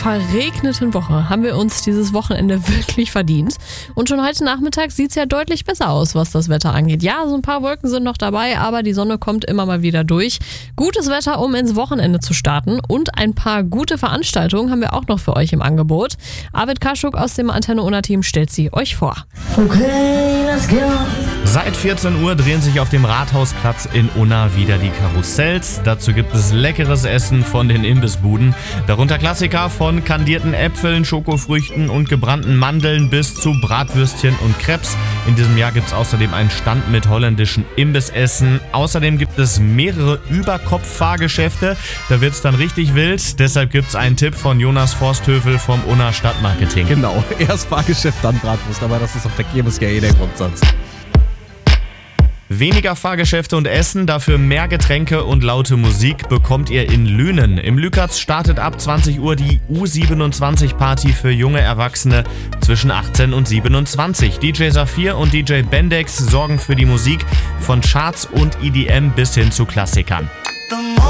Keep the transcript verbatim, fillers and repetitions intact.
verregneten Woche haben wir uns dieses Wochenende wirklich verdient. Und schon heute Nachmittag sieht es ja deutlich besser aus, was das Wetter angeht. Ja, so ein paar Wolken sind noch dabei, aber die Sonne kommt immer mal wieder durch. Gutes Wetter, um ins Wochenende zu starten. Und ein paar gute Veranstaltungen haben wir auch noch für euch im Angebot. Arvid Kaschuk aus dem Antenne Unna Team stellt sie euch vor. Okay, let's go. Seit vierzehn Uhr drehen sich auf dem Rathausplatz in Unna wieder die Karussells. Dazu gibt es leckeres Essen von den Imbissbuden. Darunter Klassiker von kandierten Äpfeln, Schokofrüchten und gebrannten Mandeln bis zu Bratwürstchen und Crepes. In diesem Jahr gibt es außerdem einen Stand mit holländischen Imbissessen. Außerdem gibt es mehrere Überkopf-Fahrgeschäfte. Da wird es dann richtig wild. Deshalb gibt es einen Tipp von Jonas Forsthövel vom Unna Stadtmarketing. Genau, erst Fahrgeschäft, dann Bratwurst. Aber das ist auf der Kirmes ja eh der Grundsatz. Weniger Fahrgeschäfte und Essen, dafür mehr Getränke und laute Musik bekommt ihr in Lünen. Im Lükatz startet ab zwanzig Uhr die U siebenundzwanzig Party für junge Erwachsene zwischen achtzehn und siebenundzwanzig. D J Saphir und D J Bendex sorgen für die Musik von Charts und E D M bis hin zu Klassikern.